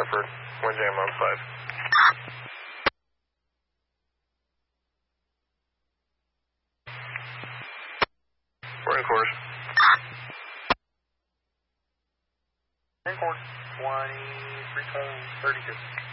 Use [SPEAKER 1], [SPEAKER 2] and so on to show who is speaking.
[SPEAKER 1] Hartford. Wind jam on 5. We're in course.
[SPEAKER 2] In course. 23, 32.